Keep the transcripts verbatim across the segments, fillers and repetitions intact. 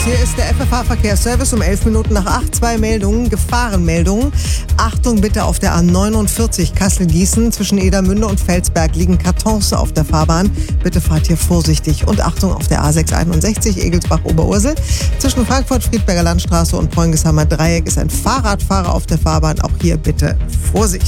Hier ist der F F H-Verkehrsservice um elf Minuten nach acht. Zwei Meldungen, Gefahrenmeldungen. Achtung bitte auf der A neunundvierzig Kassel-Gießen. Zwischen Edermünde und Felsberg liegen Kartons auf der Fahrbahn. Bitte fahrt hier vorsichtig. Und Achtung auf der A sechshunderteinundsechzig Egelsbach-Oberursel. Zwischen Frankfurt-Friedberger Landstraße und Preungesheimer Dreieck ist ein Fahrradfahrer auf der Fahrbahn. Auch hier bitte Vorsicht.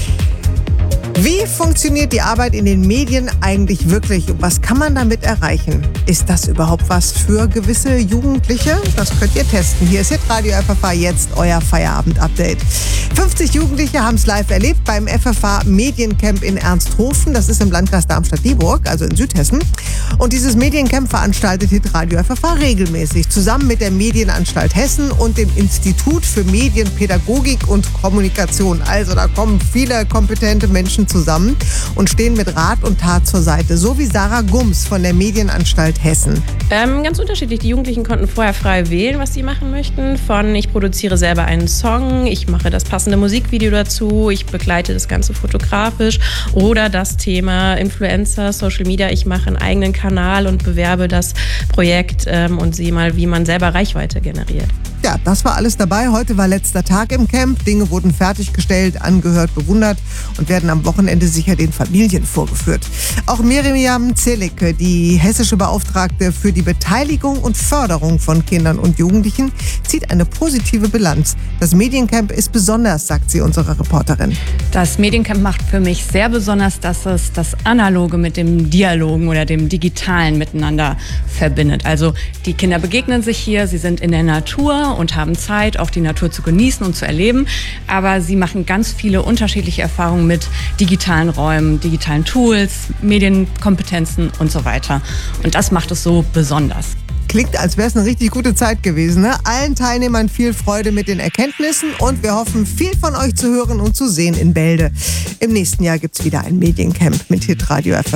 Wie funktioniert die Arbeit in den Medien eigentlich wirklich und was kann man damit erreichen? Ist das überhaupt was für gewisse Jugendliche? Das könnt ihr testen. Hier ist Hitradio F F H jetzt, euer Feierabend-Update. fünfzig Jugendliche haben es live erlebt beim F F H Mediencamp in Ernsthofen. Das ist im Landkreis Darmstadt-Dieburg, also in Südhessen. Und dieses Mediencamp veranstaltet Hitradio F F H regelmäßig, zusammen mit der Medienanstalt Hessen und dem Institut für Medienpädagogik und Kommunikation. Also da kommen viele kompetente Menschen zusammen und stehen mit Rat und Tat zur Seite. So wie Sarah Gums von der Medienanstalt Hessen. Ähm, ganz unterschiedlich. Die Jugendlichen konnten vorher frei wählen, was sie machen möchten. Von ich produziere selber einen Song, ich mache das passende Musikvideo dazu, ich begleite das Ganze fotografisch oder das Thema Influencer, Social Media, ich mache einen eigenen Kanal und bewerbe das Projekt ähm, und sehe mal, wie man selber Reichweite generiert. Ja, das war alles dabei. Heute war letzter Tag im Camp. Dinge wurden fertiggestellt, angehört, bewundert und werden am Wochenende sicher den Familien vorgeführt. Auch Miriam Zelicke, die hessische Beauftragte für die Beteiligung und Förderung von Kindern und Jugendlichen, zieht eine positive Bilanz. Das Mediencamp ist besonders, sagt sie unserer Reporterin. Das Mediencamp macht für mich sehr besonders, dass es das Analoge mit dem Dialogen oder dem Digitalen miteinander verbindet. Also die Kinder begegnen sich hier, sie sind in der Natur und haben Zeit, auch die Natur zu genießen und zu erleben. Aber sie machen ganz viele unterschiedliche Erfahrungen mit digitalen Räumen, digitalen Tools, Medienkompetenzen und so weiter. Und das macht es so besonders. Klingt, als wäre es eine richtig gute Zeit gewesen. Ne? Allen Teilnehmern viel Freude mit den Erkenntnissen und wir hoffen, viel von euch zu hören und zu sehen in Bälde. Im nächsten Jahr gibt es wieder ein Mediencamp mit Hitradio F F H.